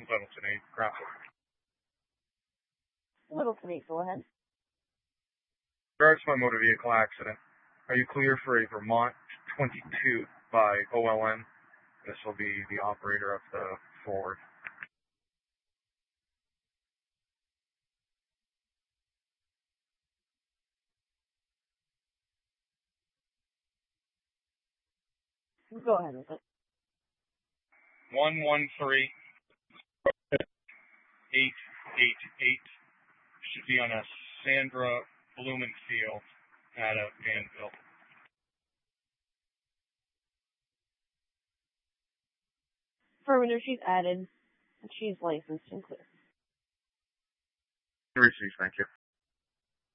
Littleton 8, Grapple. Littleton 8, go ahead. Regards to my motor vehicle accident, are you clear for a Vermont 22 by OLN? This will be the operator of the Ford. Go ahead with it. 113888 should be on a Sandra Blumenfield out of Danville. Affirmative, she's added, and she's licensed and clear. Received, thank you.